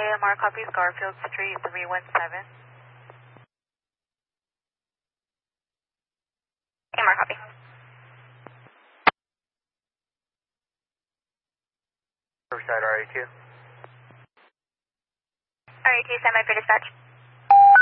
AMR copies Garfield Street 317. AMR copy. Riverside RA2. RA2, stand by for dispatch.